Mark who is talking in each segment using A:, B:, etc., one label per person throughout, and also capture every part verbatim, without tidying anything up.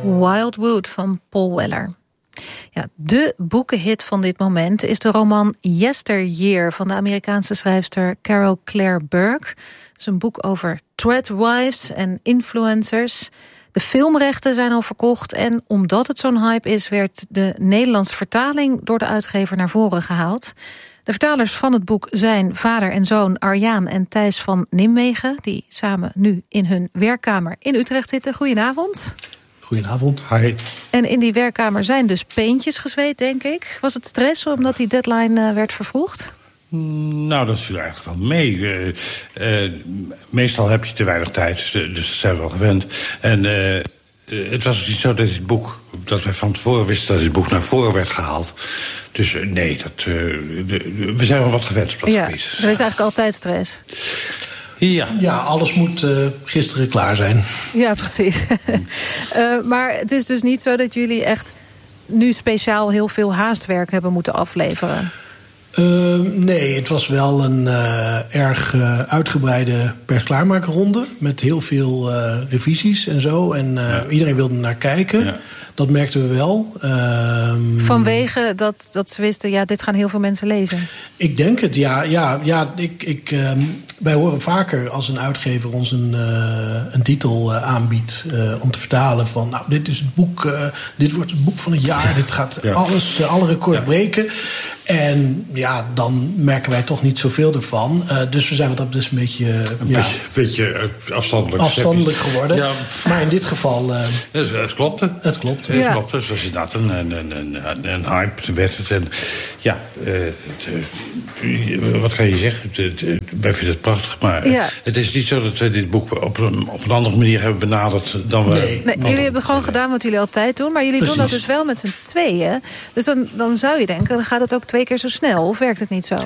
A: Wildwood van Paul Weller. Ja, de boekenhit van dit moment is de roman Yesteryear van de Amerikaanse schrijfster Carol Claire Burke. Het is een boek over threadwives en influencers. De filmrechten zijn al verkocht en omdat het zo'n hype is, werd de Nederlandse vertaling door de uitgever naar voren gehaald. De vertalers van het boek zijn vader en zoon Arjaan en Thijs van Nimwegen, die samen nu in hun werkkamer in Utrecht zitten. Goedenavond.
B: Goedenavond. Hi.
A: En in die werkkamer zijn dus peentjes gezweet, denk ik. Was het stress omdat die deadline uh, werd vervroegd?
B: Nou, dat viel eigenlijk wel mee. Uh, uh, meestal heb je te weinig tijd, dus dat zijn we wel gewend. En uh, uh, het was dus niet zo dat dit boek, dat wij van tevoren wisten dat dit boek naar voren werd gehaald. Dus uh, nee, dat, uh, de, de, we zijn wel wat gewend op dat
A: ja,
B: gebied.
A: Er is eigenlijk altijd stress.
B: Ja.
C: ja, alles moet uh, gisteren klaar zijn.
A: Ja, precies. uh, maar het is dus niet zo dat jullie echt nu speciaal heel veel haastwerk hebben moeten afleveren?
C: Uh, nee, het was wel een uh, erg uh, uitgebreide persklaarmaakronde met heel veel uh, revisies en zo. En uh, ja. iedereen wilde naar kijken. Ja. Dat merkten we wel. Uh,
A: Vanwege dat, dat ze wisten, ja, dit gaan heel veel mensen lezen?
C: Ik denk het, ja. ja, ja ik, ik, uh, wij horen vaker als een uitgever ons een, uh, een titel uh, aanbiedt uh, om te vertalen van, nou, dit is het boek, uh, dit wordt het boek van het jaar, dit gaat ja. alles, uh, alle records ja. breken. En ja, dan merken wij toch niet zoveel ervan. Uh, dus we zijn wat dat dus een beetje,
B: een
C: ja,
B: beetje, beetje afstandelijk,
C: afstandelijk geworden. Ja. Maar in dit geval... Uh,
B: het, het klopte.
C: Het klopte.
B: Het ja. klopte. Het was inderdaad een, een, een, een, een hype. Werd het. En ja, uh, het, uh, wat kan je zeggen? Het, het, wij vinden het prachtig. Maar ja. het is niet zo dat we dit boek op een, op een andere manier hebben benaderd dan we...
C: Nee,
A: nee, jullie hebben gewoon gedaan wat jullie altijd doen. Maar jullie Precies. doen dat dus wel met z'n tweeën. Dus dan, dan zou je denken, dan gaat het ook twee keer zo snel. Of werkt het niet zo?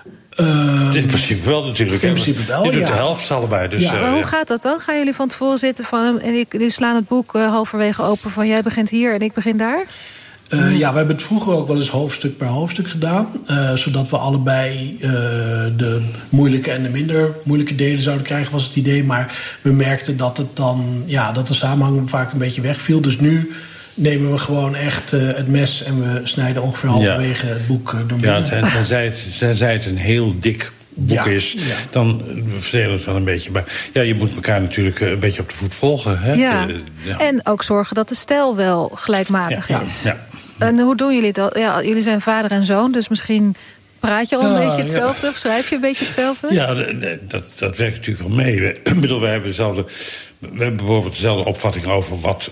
C: Uh,
B: in principe wel natuurlijk.
C: In principe wel,
B: Je doet
C: ja.
B: de helft allebei. Dus,
C: ja.
B: uh,
A: maar hoe
B: ja.
A: gaat dat dan? Gaan jullie van tevoren zitten van, en jullie slaan het boek uh, halverwege open van jij begint hier en ik begin daar?
C: Uh, ja, we hebben het vroeger ook wel eens hoofdstuk per hoofdstuk gedaan. Uh, zodat we allebei uh, de moeilijke en de minder moeilijke delen zouden krijgen, was het idee. Maar we merkten dat het dan, ja, dat de samenhang vaak een beetje wegviel. Dus nu nemen we gewoon echt uh, het mes en we snijden ongeveer halverwege ja. het boek uh, door midden.
B: Ja, en tenzij het, tenzij het een heel dik boek ja, is, ja. dan verdelen we het wel een beetje. Maar ja, je moet elkaar natuurlijk een beetje op de voet volgen. Hè?
A: Ja.
B: Uh, ja.
A: En ook zorgen dat de stijl wel gelijkmatig
B: ja.
A: is.
B: Ja.
A: En hoe doen jullie dat? Ja, jullie zijn vader en zoon, dus misschien praat je al een
B: ja,
A: beetje hetzelfde?
B: Ja.
A: Of schrijf je een beetje hetzelfde?
B: Ja, dat, dat werkt natuurlijk wel mee. We, bedoel, we hebben dezelfde, we hebben bijvoorbeeld dezelfde opvatting over wat,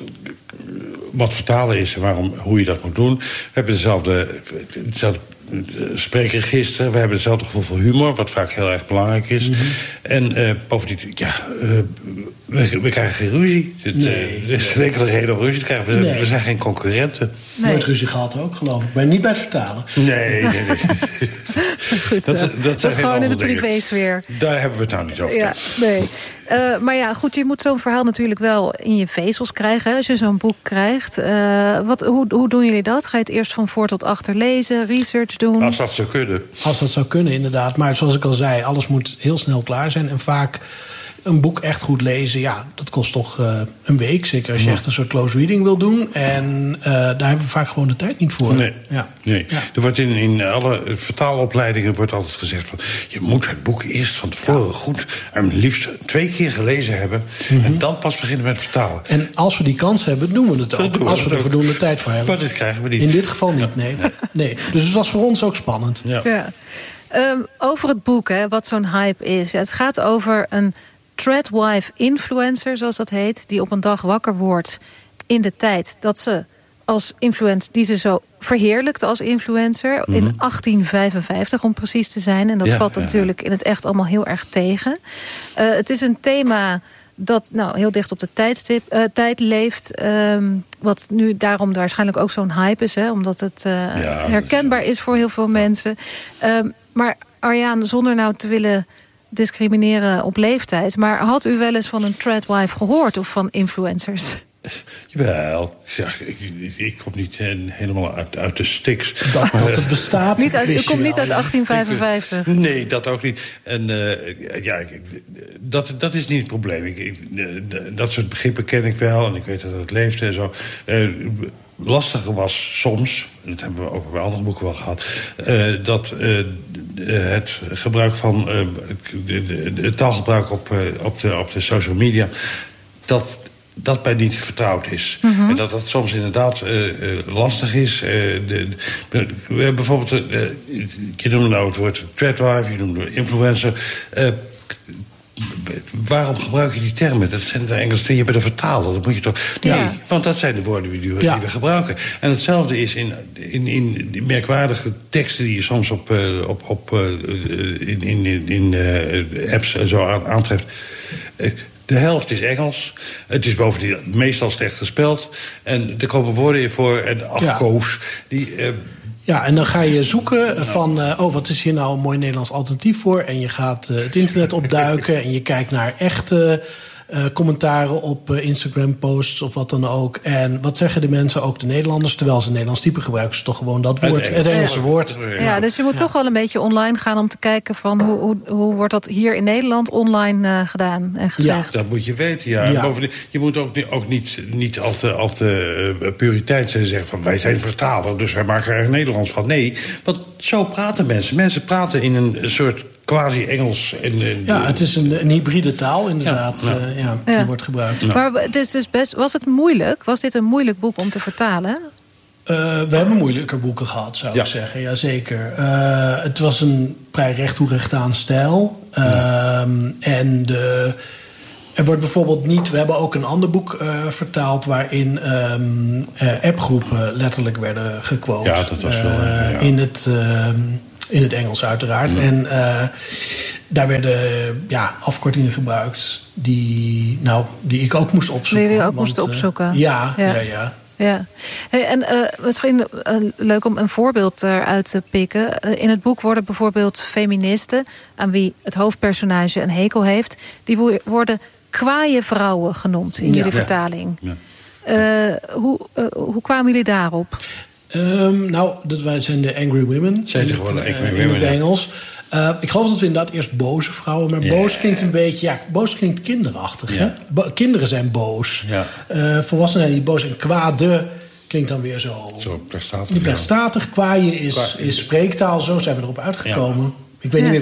B: wat vertalen is en waarom, hoe je dat moet doen. We hebben dezelfde, dezelfde spreekregister. We hebben hetzelfde gevoel voor humor, wat vaak heel erg belangrijk is. Mm-hmm. En uh, bovendien, ja, uh, we, we krijgen geen ruzie. Het, nee, uh, er is geen enkele reden om ruzie te krijgen. We, nee. we zijn geen concurrenten.
C: Nee. Nooit ruzie gehad ook, geloof ik. Maar niet bij het vertalen.
B: Nee, nee, nee.
A: Goed zo. Dat, dat,
B: dat,
A: dat is gewoon in de privésfeer.
B: Daar hebben we het nou niet over.
A: Ja, nee. Uh, maar ja, goed, je moet zo'n verhaal natuurlijk wel in je vezels krijgen, hè, als je zo'n boek krijgt. Uh, wat, hoe, hoe doen jullie dat? Ga je het eerst van voor tot achter lezen, research doen?
B: Als dat zou kunnen.
C: Als dat zou kunnen, inderdaad. Maar zoals ik al zei, alles moet heel snel klaar zijn. En vaak een boek echt goed lezen, ja, dat kost toch uh, een week. Zeker als je echt een soort close reading wil doen. En uh, daar hebben we vaak gewoon de tijd niet voor.
B: Nee,
C: ja.
B: nee.
C: Ja.
B: Er wordt in, in alle vertaalopleidingen wordt altijd gezegd van, je moet het boek eerst van tevoren ja. goed en liefst twee keer gelezen hebben. Mm-hmm. En dan pas beginnen met vertalen.
C: En als we die kans hebben, doen we het ook.
B: We
C: als we er voldoende tijd voor hebben.
B: Maar dit krijgen we niet.
C: In dit geval niet, nee. nee. nee. Dus het was voor ons ook spannend.
B: Ja.
A: Ja. Um, over het boek, hè, wat zo'n hype is. Het gaat over een threadwife influencer, zoals dat heet, die op een dag wakker wordt in de tijd dat ze als influencer, die ze zo verheerlijkt als influencer, mm-hmm. in achttien vijfenvijftig om precies te zijn. En dat ja, valt ja, natuurlijk ja. in het echt allemaal heel erg tegen. Uh, het is een thema dat nou, heel dicht op de tijdstip, uh, tijd leeft. Um, wat nu daarom waarschijnlijk ook zo'n hype is, hè, omdat het uh, ja, herkenbaar is voor heel veel mensen. Um, maar Arjaan, zonder nou te willen discrimineren op leeftijd, maar had u wel eens van een threadwife gehoord of van influencers?
B: Jawel, ja, ik, ik kom niet helemaal uit, uit de stiks.
C: Dat, dat het bestaat.
A: Niet uit, u komt niet uit achttien vijfenvijftig.
B: Ik, nee, dat ook niet. En uh, ja, dat, dat is niet het probleem. Ik, ik, dat soort begrippen ken ik wel en ik weet dat het leeft en zo. Uh, lastiger was soms, dat hebben we ook bij andere boeken wel gehad, uh, dat uh, het gebruik van uh, het taalgebruik op, uh, op, de, op de social media, dat dat bij niet vertrouwd is. Mm-hmm. En dat dat soms inderdaad uh, uh, lastig is. Uh, de, de, we hebben bijvoorbeeld, uh, je noemde nou het woord threadwife, je noemde influencer. Uh, Waarom gebruik je die termen? Dat zijn de Engelse termen. Je bent een vertaler. Dat moet je toch. Nee, ja. Want dat zijn de woorden die we, ja. die we gebruiken. En hetzelfde is in, in, in die merkwaardige teksten die je soms op, uh, op, op uh, in, in, in uh, apps en zo aan, aantreft. Uh, De helft is Engels. Het is bovendien meestal slecht gespeld. En er komen woorden in voor en afkoos. Ja. Die, uh,
C: ja, en dan ga je zoeken van, uh, oh, wat is hier nou een mooi Nederlands alternatief voor? En je gaat uh, het internet opduiken en je kijkt naar echte uh, commentaren op uh, Instagram-posts of wat dan ook. En wat zeggen de mensen, ook de Nederlanders? Terwijl ze Nederlands type gebruiken, ze toch gewoon dat woord, het, het Engelse ja. woord.
A: Ja, dus je moet ja. toch wel een beetje online gaan om te kijken van hoe, hoe, hoe wordt dat hier in Nederland online uh, gedaan en gezegd.
B: Ja, dat moet je weten, ja. ja. Bovendien, je moet ook, ook niet, niet al te, al te uh, puriteins zijn en zeggen van wij zijn vertaler, dus wij maken er Nederlands van. Nee, want zo praten mensen. Mensen praten in een soort quasi-Engels. En, en,
C: ja, het is een, een hybride taal inderdaad. Ja, ja. Uh, ja, die ja. wordt gebruikt.
A: Ja. Maar het is dus best, was het moeilijk? Was dit een moeilijk boek om te vertalen?
C: Uh, we hebben moeilijker boeken gehad, zou ja. ik zeggen. Jazeker. Uh, het was een vrij recht toe recht aan stijl. Uh, ja. En de... Er wordt bijvoorbeeld niet... We hebben ook een ander boek uh, vertaald waarin um, uh, appgroepen letterlijk werden gequote.
B: Ja, dat was wel... Uh, ja.
C: In het... Uh, In het Engels uiteraard. Ja. En uh, daar werden ja, afkortingen gebruikt die, nou, die ik ook moest opzoeken.
A: Die je ook
C: want,
A: moest opzoeken?
C: Uh, ja, ja, ja. ja.
A: ja. Hey, en uh, misschien uh, leuk om een voorbeeld eruit te pikken. Uh, in het boek worden bijvoorbeeld feministen, aan wie het hoofdpersonage een hekel heeft, die worden kwaaie vrouwen genoemd in jullie ja. vertaling. Ja. Uh, hoe, uh, hoe kwamen jullie daarop?
C: Um, nou, dat wij zijn de Angry Women.
B: Zijn ze gewoon de Angry Women?
C: In het Engels. Uh, ik geloof dat we inderdaad eerst boze vrouwen... maar yeah. boos klinkt een beetje... Ja, boos klinkt kinderachtig, yeah. hè? Bo- kinderen zijn boos. Yeah. Uh, volwassenen zijn niet boos. En kwade klinkt dan weer zo...
B: Zo prestatig.
C: Prestatig. Kwaaien is, is spreektaal. Zo zijn we erop uitgekomen. Ja. Ik weet ja. niet meer